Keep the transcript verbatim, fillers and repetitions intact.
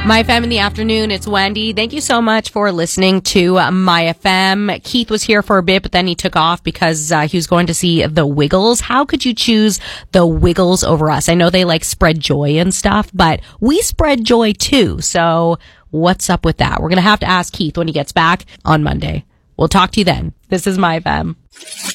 My F M in the afternoon, it's Wendy. Thank you so much for listening to uh, My F M. Keith was here for a bit, but then he took off because uh, he was going to see the Wiggles. How could you choose the Wiggles over us? I know they like spread joy and stuff, but we spread joy too. So what's up with that? We're going to have to ask Keith when he gets back on Monday. We'll talk to you then. This is My F M.